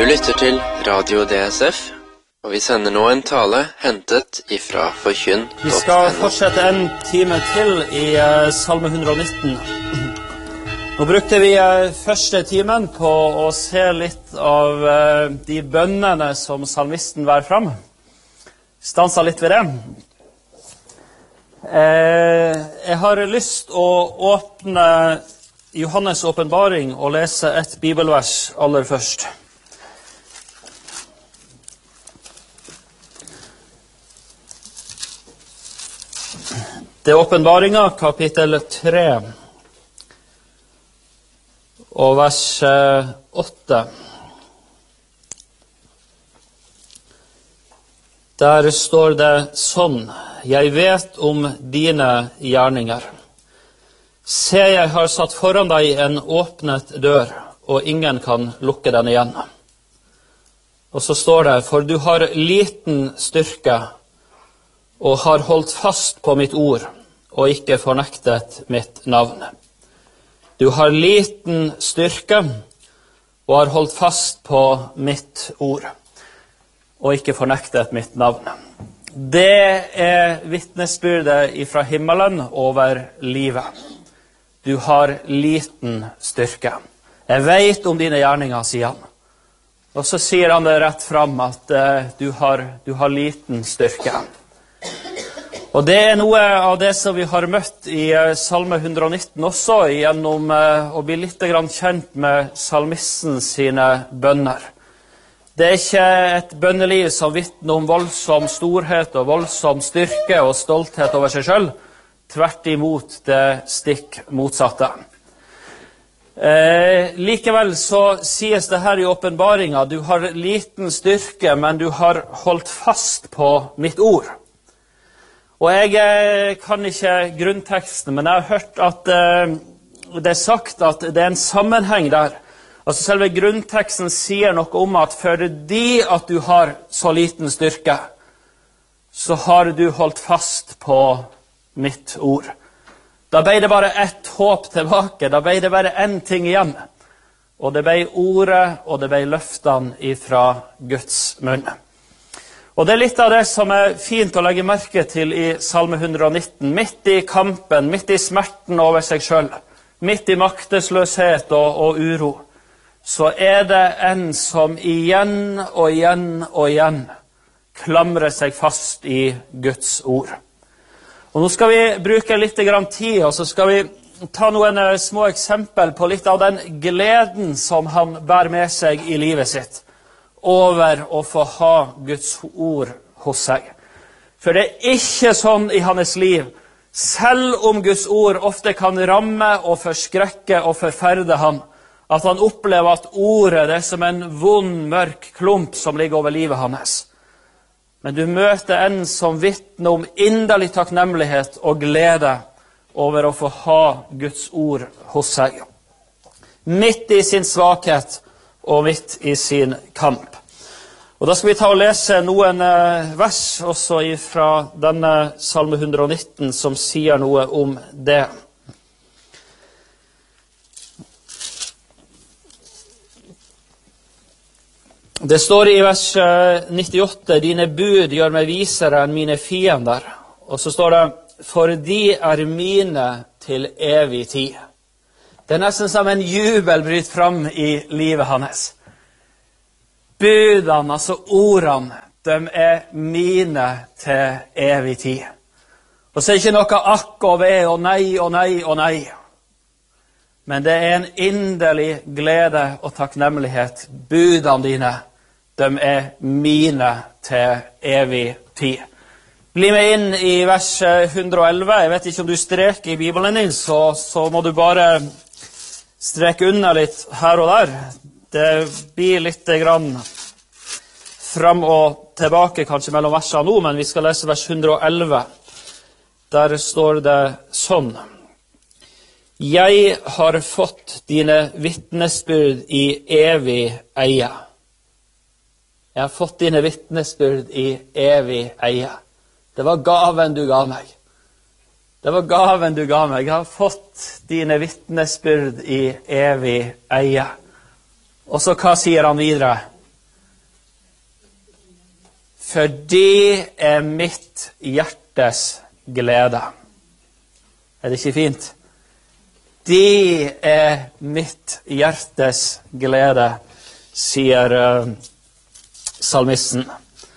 Du lytter til Radio DSF, og vi sender nå en tale hentet ifra Forkynn.no. Vi skal fortsette en time til i Salme 119. Nå brukte vi første timen på å se litt av de bønnene som salmisten bærer fram. Stansa litt ved det. Jeg har lyst å åpne Johannes' åpenbaring og lese et bibelvers aller først. Det er åpenbaringa, kapittel 3, og vers 8. Der står det sånn: Jeg vet om dine gjerninger. Se, jeg har satt foran deg en åpnet dør, og ingen kan lukke den igjen. Og så står det: For du har liten styrke, og har holdt fast på mitt ord, og ikke fornektet mitt navn. Du har liten styrke, og har holdt fast på mitt ord, og ikke fornektet mitt navn. Det er vitnesbyrdet ifra himmelen over livet. Du har liten styrke. Jeg vet om dine gjerninger, sier han. Og så sier han det rett fram at du har liten styrke. Og det er noe av det som vi har møtt i Salme 119 også, gjennom å bli litt kjent med salmisten sine bønner. Det er ikke et bønneliv som vitner om voldsom storhet og voldsom styrke og stolthet over seg selv. Tvert imot det stikk motsatte. Likevel så sies det her i åpenbaringa: du har liten styrke, men du har holdt fast på mitt ord. Og jeg kan ikke grunnteksten, men jeg har hørt at det er sagt at det er en sammenheng der. Altså selve grunnteksten sier noe om at fordi at du har så liten styrke, så har du holdt fast på mitt ord. Da ble det bare ett håp tilbake, da ble det bare en ting igjen. Og det ble ordet, og det ble løftene ifra Guds munn. Og det er litt av det som er fint å legge merke til i Salme 119. Midt i kampen, midt i smerten over seg selv, midt i maktesløshet og uro, så er det en som igjen og igjen og igjen klamrer seg fast i Guds ord. Og nå skal vi bruke litt tid, og så skal vi ta noen små eksempel på litt av den gleden som han bærer med seg i livet sitt, over å få ha Guds ord hos seg. For det er ikke sånn i hans liv, selv om Guds ord ofte kan ramme og forskrekke og forferde han, at han opplever at ordet det er som en vond, mørk klump som ligger over livet hans. Men du møter en som vitner om inderlig takknemlighet og glede over å få ha Guds ord hos seg. Midt i sin svakhet og midt i sin kamp. Og da skal vi ta og lese noen vers også fra denne Salme 119 som sier noe om det. Det står i vers 98, dine bud gjør meg visere enn mine fiender. Og så står det, for de er mine til evig tid. Det er nesten som en jubel bryter fram i livet hans. Budene, altså ordene, de er mine til evig tid. Og så er det ikke noe akk og ved og nei og nei og nei. Men det er en inderlig glede og takknemlighet. Budene dine, de er mine til evig tid. Bli med inn i vers 111. Jeg vet ikke om du streker i Bibelen din, så må du bare streke unna litt her og der. Det blir litt grann fram og tilbake kanskje mellom versene nå, men vi skal lese vers 111. Der står det sånn: Jeg har fått dine vitnesbyrd i evig eie. Jeg har fått dine vitnesbyrd i evig eie. Det var gaven du ga meg. Det var gaven du ga meg. Jeg har fått dine vitnesbyrd i evig eie. Og så hva sier han videre? for det mitt hjertes glede. Det ikke fint? Det mitt hjertes glede, sier salmisten.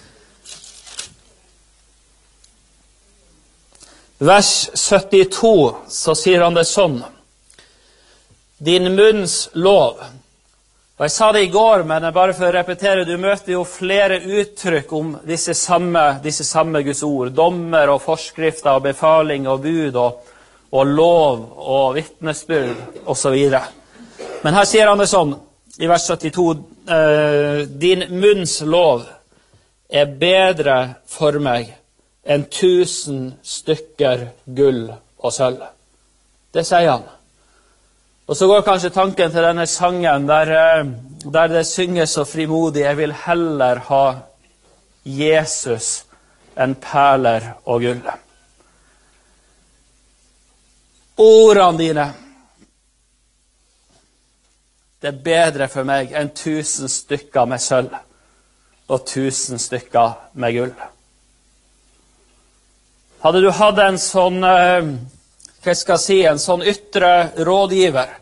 Vers 72, så sier han det sånn. Din munns lov. Og jeg sa det i går, men bare for å repetere, du møter jo flere uttrykk om disse samme Guds ord. Dommer og forskrifter og befaling og bud og lov og vittnesbyrd og så videre. Men her sier han det sånn, i vers 72, din munns lov bedre for meg enn 1000 stykker gull og sølv. Det sier han. Og så går kanskje tanken til denne sangen der det synges så frimodig, jeg vil heller ha Jesus enn perler og gull. Ordene dine, det bedre for meg enn 1000 stykker med sølv og 1000 stykker med gull. Hadde du hatt en sånn, en sånn ytre rådgiver,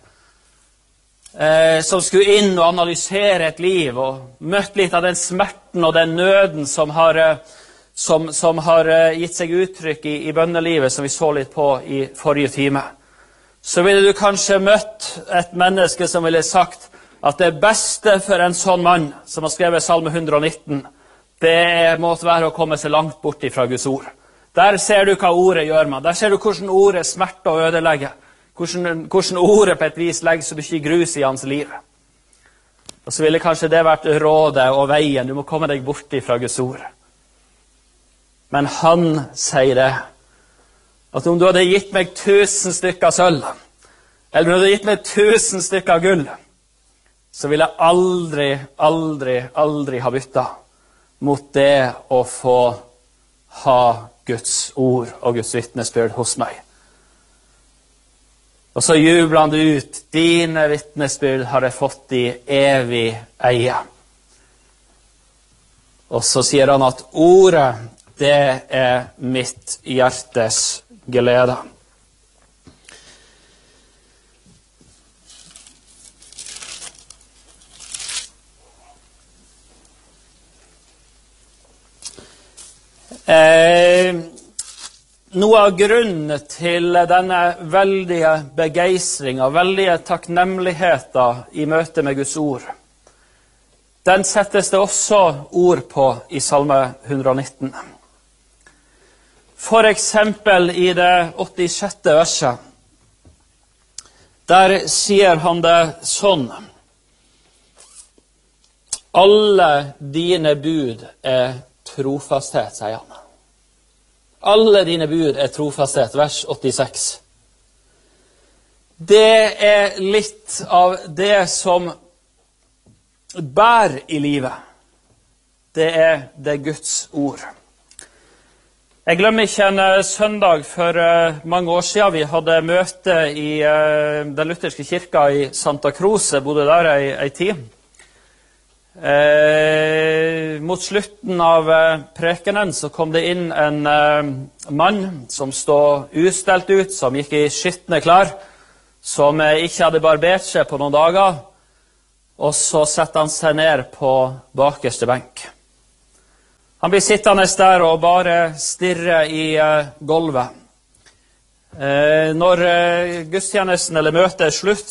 som skulle inn og analysere et liv, og møtte litt av den smerten og den nøden som har gitt seg uttrykk i bønnelivet, som vi så litt på i forrige time, så ville du kanskje møtt et menneske som ville sagt at det beste for en sånn mann, som har skrevet Salme 119, det måtte være å komme seg langt bort fra Guds ord. Der ser du hva ordet gjør man. Der ser du hvordan ordet smerter og ødelegger. Hvordan ordet på et vis legger så mye grus i hans liv. Og så ville kanskje det vært rådet og veien. Du må komme deg bort fra Guds ord. Men han sier det. At om du hadde gitt meg 1000 stykker sølv, eller om du hadde gitt meg 1000 stykker gull, så ville jeg aldri ha byttet mot det å få ha Guds ord og Guds vittnesbyrd hos meg. Og så jubler han det ut. Dine vittnesbyrd har jeg fått i evig eie. Og så sier han at ordet, det mitt hjertes glede. Noe av grunnen til denne veldige begeistringen, veldige takknemligheten i møte med Guds ord, den settes det også ord på i Salme 119. For eksempel i det 86. verset, der sier han det sånn. Alle dine bud trofasthet, sier han. Alle dine bud trofasthet, vers 86. Det litt av det som bær i livet. Det det Guds ord. Jeg glemmer ikke en søndag for mange år siden. Vi hadde møte i den lutherske kirka i Santa Cruz. Jeg bodde der en tid. Mot slutten av prekenen så kom det inn en mann som stod ustelt ut, som gikk i skittende klær, som ikke hadde barbert seg på noen dager, og så satte han seg ned på bakerste benk. Han blir sittende der og bare stirre i gulvet. Når gudstjenesten eller møtet slutt,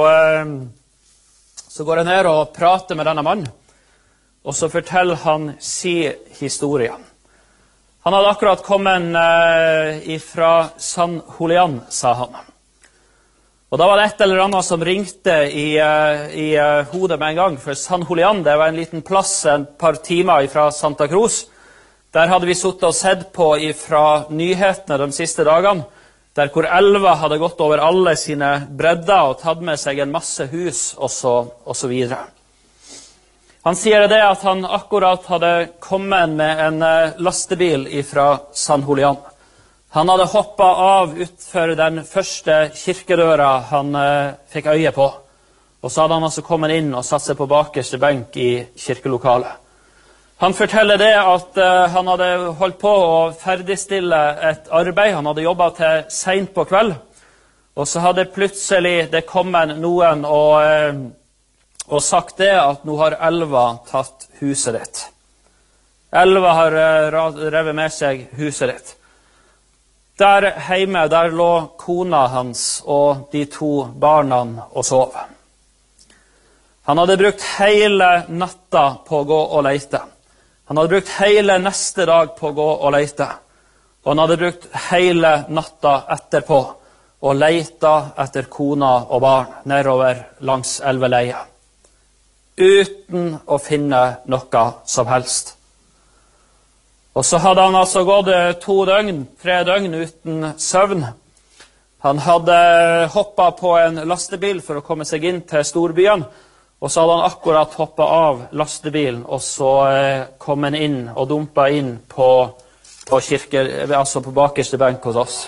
så går jeg ned og prater med denne mannen, og så forteller han sin historie. Han hadde akkurat kommet fra San Julián, sa han. Og da var det et eller annet som ringte i hodet med en gang, for San Julián, det var en liten plass, et par timer fra Santa Cruz. Der hadde vi suttet og sett på fra nyhetene de siste dagene, der hvor elva hadde gått over alle sine bredder og tatt med seg en masse hus og så videre. Han sier det at han akkurat hadde kommet med en lastebil fra San Julián. Han hadde hoppet av utfor den første kirkedøra han fikk øye på. Og så hadde han altså kommet inn og satt seg på bakerste benk i kirkelokalet. Han forteller det at han hadde holdt på å ferdigstille et arbeid. Han hadde jobbet til sent på kveld. Og så hadde plutselig det kommet noen og sagt det at nå har elva tatt huset ditt. Elva har revet med seg huset ditt. Der hjemme, der lå kona hans og de 2 barna og sov. Han hadde brukt hele natta på å gå og leite. Han hadde brukt hele neste dag på å gå og leite. Og han hadde brukt hele natta etterpå og leita etter kona og barn nedover langs elveleia. Uten å finne noe som helst. Og så hadde han altså gått 3 døgn uten søvn. Han hadde hoppet på en lastebil for å komme seg inn til storbyen, og så hadde han akkurat hoppet av lastebilen, og så kom han inn og dumpet inn på bakerste benk hos oss.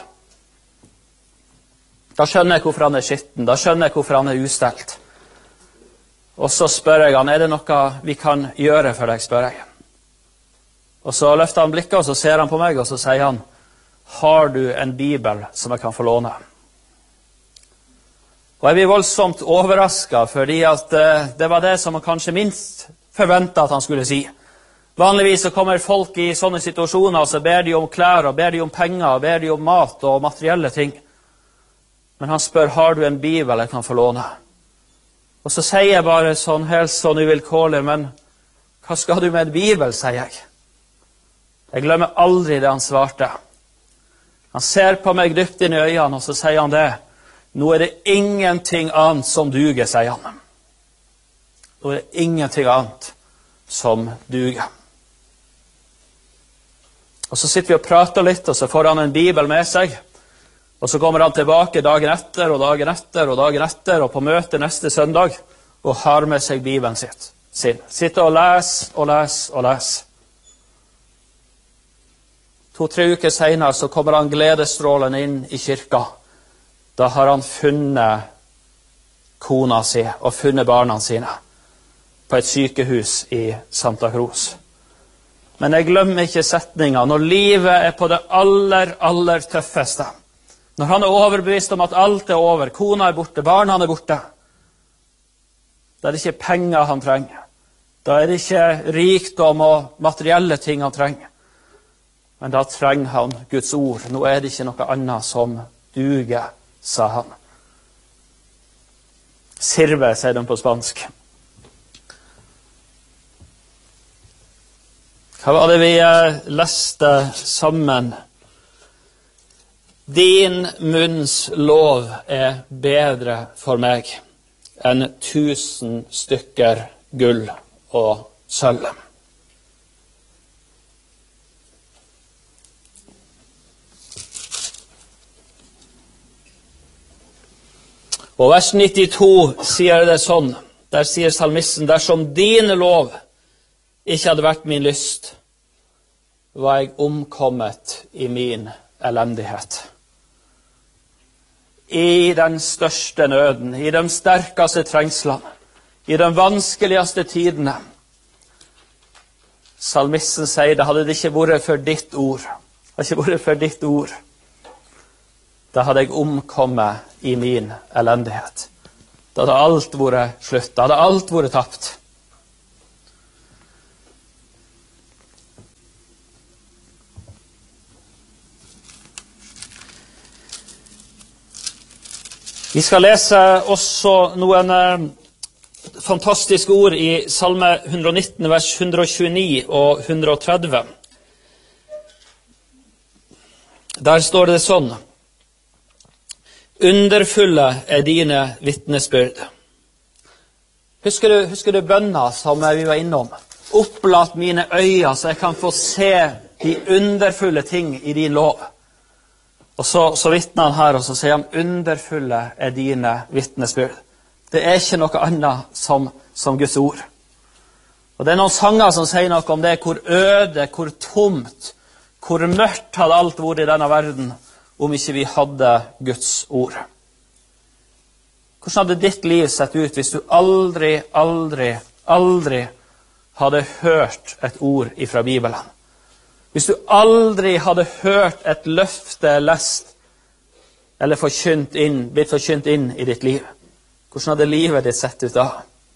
Da skjønner jeg hvorfor han er skitten, da skjønner jeg hvorfor han er ustelt. Og så spør jeg han, er det noe vi kan gjøre for deg, spør jeg. Og så løfter han blikket, og så ser han på meg, og så sier han, har du en bibel som jeg kan få låne? Og jeg blir voldsomt overrasket, fordi at det var det som han kanskje minst forventet at han skulle si. Vanligvis så kommer folk i sånne situasjoner, og så ber de om klær, og ber de om penger, og ber de om mat og materielle ting. Men han spør, har du en bibel jeg kan få låne? Og så sier jeg bare sånn, helt sånn uvilkårlig, men hva skal du med en bibel, sier jeg. Jeg glemmer aldri det han svarte. Han ser på meg dypt inn i øynene, og så sier han det. Nå er det ingenting annet som duger, sier han. Nå er det ingenting annet som duger. Og så sitter vi og prater litt, og så får han en bibel med seg. Og så kommer han tilbake dagen etter, og dagen etter, og dagen etter, og på møte neste søndag, og har med seg bibelen sin. Sitter og leser, og leser, og leser. 2-3 uker senere så kommer han gledesstrålende inn i kirka. Da har han funnet kona si og funnet barna sine på et sykehus i Santa Cruz. Men jeg glemmer ikke setningen. Når livet er på det aller tøffeste, når han er overbevist om at alt er over, kona er borte, barna er borte, da er det ikke penger han trenger. Da er det ikke rikdom og materielle ting han trenger. Men da trenger han Guds ord. Nå er det ikke noe annet som duger, sa han. Sirve, sier de på spansk. Hva var det vi leste sammen? Din munns lov er bedre for meg enn 1000 stykker gull og sølv. Og vers 92 sier det sånn. Der sier salmisten, dersom din lov ikke hadde vært min lyst, var jeg omkommet i min elendighet. I den største nøden, i de sterkeste trengslene, i de vanskeligste tidene. Salmisten sier, det hadde det ikke vært for ditt ord. Det hadde ikke vært for ditt ord. Da hadde jeg omkommet i min elendighet. Da hadde alt vært slutt. Da hadde alt vært tapt. Vi skal lese også noen fantastiske ord i Salme 119, vers 129 og 130. Der står det sånn. Underfulle er dine vittnesbyrd. Husker du bønna som vi var innom? Opplat mine øyne så jeg kan få se de underfulle ting i din lov. Og så vittner han her, og så sier han, underfulle er dine vittnesbyrd. Det er ikke noe annet som Guds ord. Og det er noen sanger som sier noe om det, hvor øde, hvor tomt, hvor mørkt hadde alt vært i denne verden, om ikke vi hadde Guds ord. Hvordan hadde ditt liv sett ut hvis du aldri hadde hørt et ord ifra Bibelen, hvis du aldri hadde hørt et løfte lest eller blitt forkynt inn i ditt liv, hvordan hadde livet ditt sett ut da?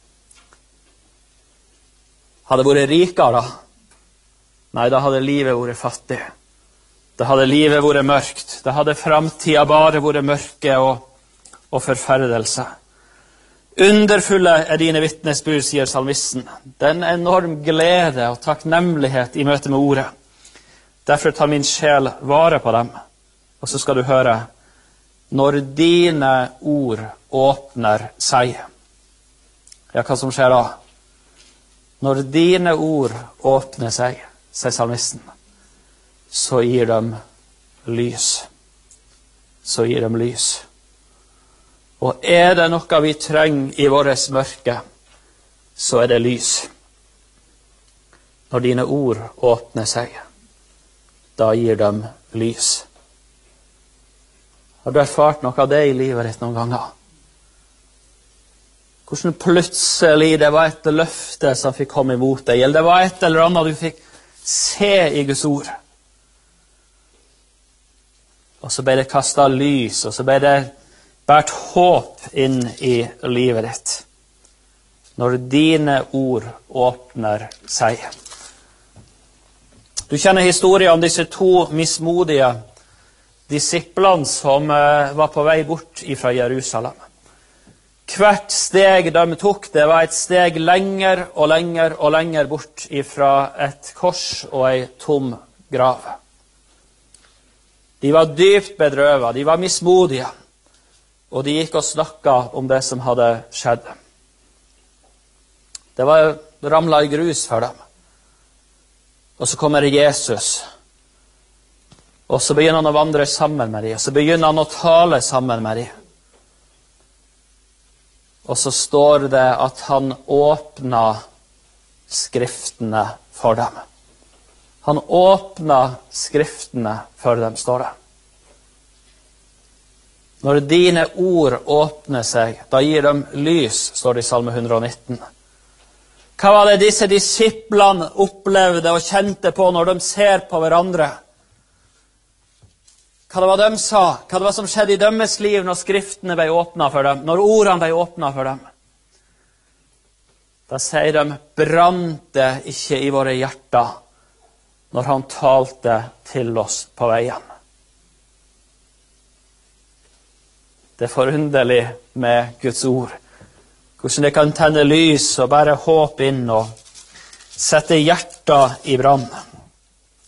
Hadde det vært rikere da? Nei, da hadde livet vært fattig. Da hadde livet vært mørkt. Da hadde framtida bare vært mørke og forferdelse. Underfulle dine vittnesbyrd, sier salmisten. Det en enorm glede og takknemlighet i møte med ordet. Derfor tar min sjel vare på dem. Og så skal du høre, når dine ord åpner seg. Ja, hva som skjer da? Når dine ord åpner seg, sier salmisten, så gir dem lys. Så gir dem lys. Og det noe vi trenger i våres mørke, så det lys. Når dine ord åpner seg, da gir dem lys. Har du erfart noe av det i livet ditt noen ganger? Hvordan plutselig det var et løfte som fikk komme imot deg, eller det var et eller annet du fikk se i Guds ord. Og så ble det kastet lys, og så ble det bært håp inn i livet ditt. Når dine ord åpner seg. Du kjenner historien om disse to mismodige disiplene som var på vei bort fra Jerusalem. Hvert steg de tok, det var et steg lenger og lenger og lenger bort fra et kors og en tom grav. De var dypt bedrøvet, de var mismodige, og de gikk og snakket om det som hadde skjedd. Det var ramlet i grus for dem. Og så kommer Jesus, og så begynner han å vandre sammen med dem, og så begynner han å tale sammen med dem. Og så står det at han åpnet skriftene for dem. Han åpnet skriftene for dem, står det. Når dine ord åpner seg, da gir dem lys, står det i Salme 119. Hva var det disse disiplene opplevde og kjente på når de ser på hverandre? Hva det var de sa? Hva det var som skjedde i deres liv når skriftene ble åpnet for dem? Når ordene ble åpnet for dem? Da sier de, brant det ikke i våre hjerter når han talte til oss på veien. Det er forunderlig med Guds ord. Hvordan det kan tenne lys og bære håp inn og sette hjertet i brann.